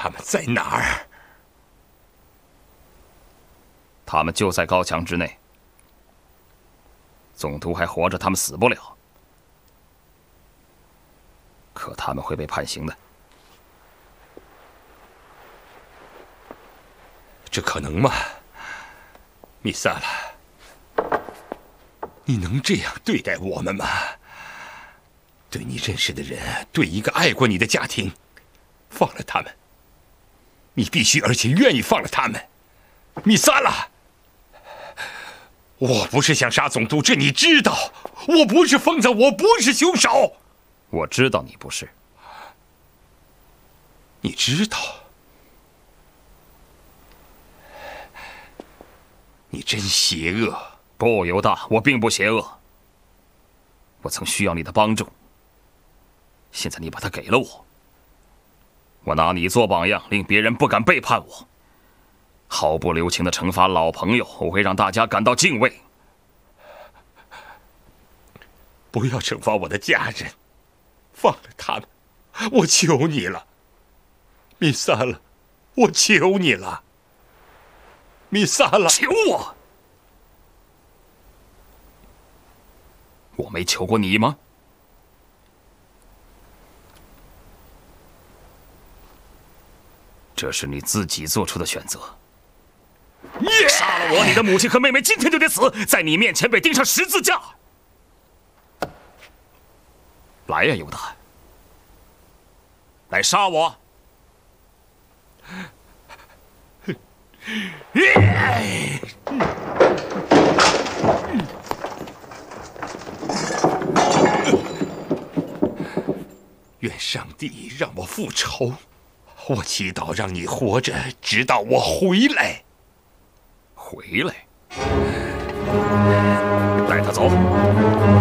他们在哪儿？ 他们就在高墙之内。总督还活着，他们死不了。可他们会被判刑的。 这可能吗？米萨拉，你能这样对待我们吗？对你认识的人，对一个爱过你的家庭，放了他们。你必须而且愿意放了他们。米萨拉，我不是想杀总督，这你知道。我不是疯子，我不是凶手。 我知道你不是。 你知道？你真邪恶。 不，犹大，我并不邪恶。我曾需要你的帮助，现在你把它给了我。我拿你做榜样，令别人不敢背叛我。毫不留情地惩罚老朋友，我会让大家感到敬畏。 不要惩罚我的家人，放了他们，我求你了。米萨拉，我求你了。米萨拉， 求我？我没求过你吗？这是你自己做出的选择。杀了我，你的母亲和妹妹今天就得死在你面前被钉上十字架。来呀，犹大，来杀我！ 愿上帝让我复仇。我祈祷让你活着，直到我回来。 回来？带他走。